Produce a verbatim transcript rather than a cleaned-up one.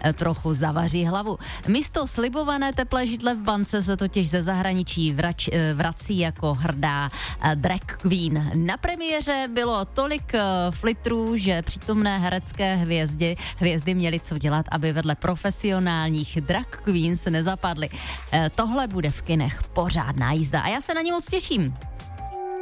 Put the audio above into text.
trochu zavaří hlavu. Místo slibované teplé židle v bance se totiž ze zahraničí vrač, vrací jako hrdá drag queen. Na premiéře bylo tolik flitrů, že přítomné herecké hvězdy, hvězdy měly co dělat, aby vedle profesionálních drag queens nezapadly. Tohle bude v kinech pořádná jízda a já se na ní moc těším.